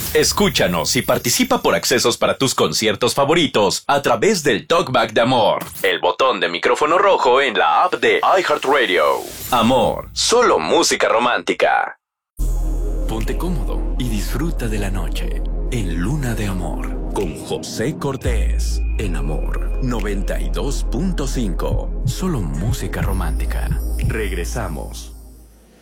Escúchanos y participa por accesos para tus conciertos favoritos a través del Talkback de Amor, el botón de micrófono rojo en la app de iHeartRadio. Amor, solo música romántica. Ponte cómodo y disfruta de la noche en Luna de Amor con José Cortés en Amor 92.5. Solo música romántica. Regresamos.